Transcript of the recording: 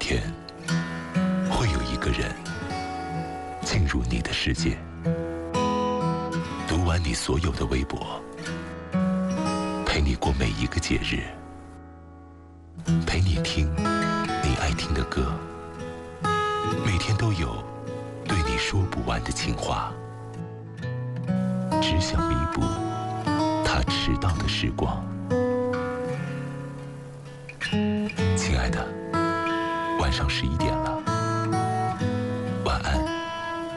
天，会有一个人进入你的世界，读完你所有的微博，陪你过每一个节日，陪你听你爱听的歌，每天都有对你说不完的情话，只想弥补他迟到的时光。亲爱的，晚上11点了，